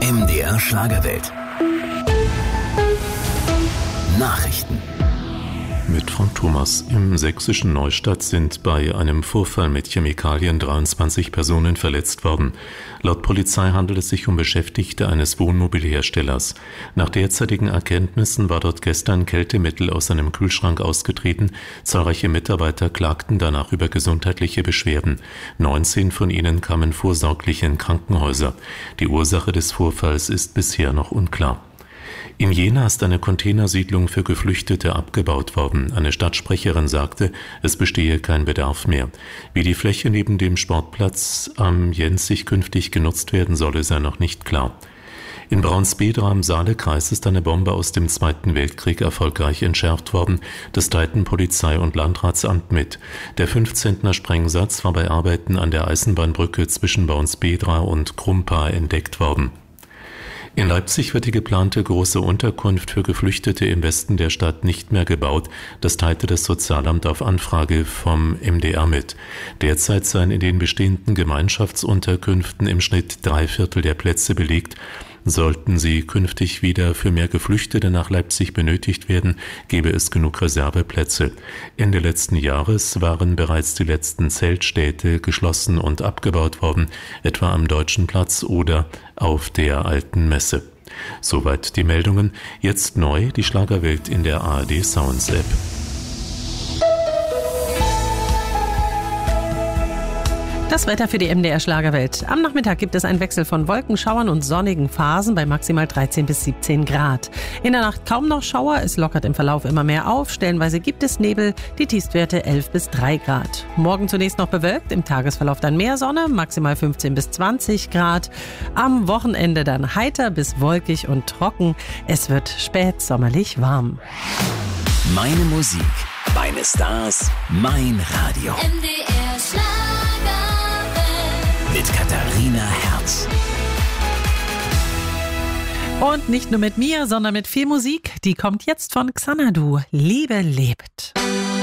MDR Schlagerwelt. Nachrichten. Mit Frank Thomas. Im sächsischen Neustadt sind bei einem Vorfall mit Chemikalien 23 Personen verletzt worden. Laut Polizei handelt es sich um Beschäftigte eines Wohnmobilherstellers. Nach derzeitigen Erkenntnissen war dort gestern Kältemittel aus einem Kühlschrank ausgetreten. Zahlreiche Mitarbeiter klagten danach über gesundheitliche Beschwerden. 19 von ihnen kamen vorsorglich in Krankenhäuser. Die Ursache des Vorfalls ist bisher noch unklar. In Jena ist eine Containersiedlung für Geflüchtete abgebaut worden. Eine Stadtsprecherin sagte, es bestehe kein Bedarf mehr. Wie die Fläche neben dem Sportplatz am Jenzig künftig genutzt werden solle, sei noch nicht klar. In Braunsbedra im Saalekreis ist eine Bombe aus dem Zweiten Weltkrieg erfolgreich entschärft worden. Das teilten Polizei und Landratsamt mit. Der 15. Sprengsatz war bei Arbeiten an der Eisenbahnbrücke zwischen Braunsbedra und Krumpa entdeckt worden. In Leipzig wird die geplante große Unterkunft für Geflüchtete im Westen der Stadt nicht mehr gebaut. Das teilte das Sozialamt auf Anfrage vom MDR mit. Derzeit seien in den bestehenden Gemeinschaftsunterkünften im Schnitt 3/4 der Plätze belegt. Sollten sie künftig wieder für mehr Geflüchtete nach Leipzig benötigt werden, gäbe es genug Reserveplätze. Ende letzten Jahres waren bereits die letzten Zeltstädte geschlossen und abgebaut worden, etwa am Deutschen Platz oder auf der Alten Messe. Soweit die Meldungen. Jetzt neu die Schlagerwelt in der ARD Sounds App. Das Wetter für die MDR Schlagerwelt. Am Nachmittag gibt es einen Wechsel von Wolkenschauern und sonnigen Phasen bei maximal 13 bis 17 Grad. In der Nacht kaum noch Schauer, es lockert im Verlauf immer mehr auf. Stellenweise gibt es Nebel, die Tiefstwerte 11 bis 3 Grad. Morgen zunächst noch bewölkt, im Tagesverlauf dann mehr Sonne, maximal 15 bis 20 Grad. Am Wochenende dann heiter bis wolkig und trocken. Es wird spätsommerlich warm. Meine Musik, meine Stars, mein Radio. MDR Schlagerwelt. Mit Katharina Herz. Und nicht nur mit mir, sondern mit viel Musik. Die kommt jetzt von Xanadu. Liebe lebt.